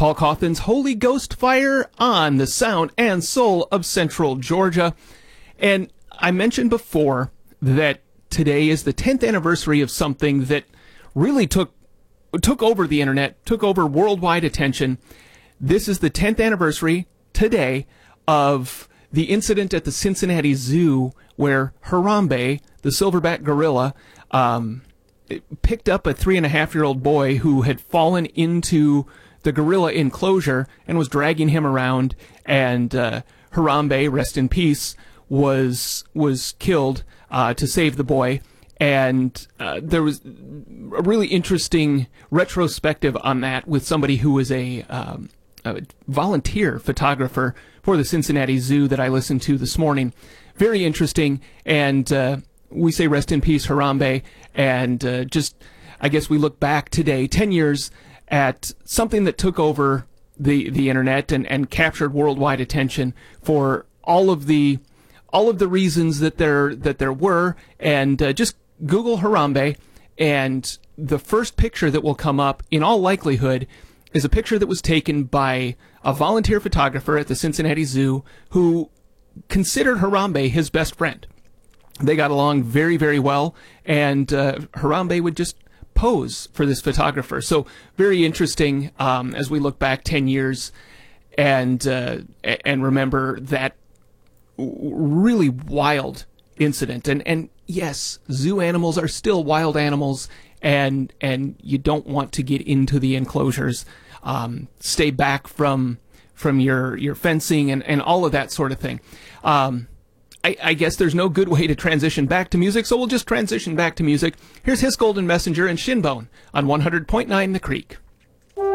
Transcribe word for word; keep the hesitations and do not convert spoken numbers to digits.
Paul Cauthen's Holy Ghost Fire on the sound and soul of Central Georgia. And I mentioned before that today is the tenth anniversary of something that really took took over the internet, took over worldwide attention. This is the tenth anniversary today of the incident at the Cincinnati Zoo where Harambe, the silverback gorilla, um, picked up a three and a half year old boy who had fallen into the gorilla enclosure and was dragging him around, and uh, Harambe, rest in peace, was was killed uh, to save the boy. And uh, there was a really interesting retrospective on that with somebody who was a, um, a volunteer photographer for the Cincinnati Zoo that I listened to this morning. Very interesting, and uh, we say rest in peace, Harambe, and uh, just, I guess we look back today, ten years, at something that took over the, the internet and, and captured worldwide attention for all of the all of the reasons that there that there were, and uh, just Google Harambe, and the first picture that will come up, in all likelihood, is a picture that was taken by a volunteer photographer at the Cincinnati Zoo who considered Harambe his best friend. They got along very, very well, and uh, Harambe would just pose for this photographer. So very interesting um, as we look back ten years and uh, and remember that really wild incident. And and yes, zoo animals are still wild animals, and and you don't want to get into the enclosures. Um, stay back from from your your fencing and, and all of that sort of thing. Um, I, I guess there's no good way to transition back to music, so we'll just transition back to music. Here's His Golden Messenger and Shinbone on one hundred point nine The Creek.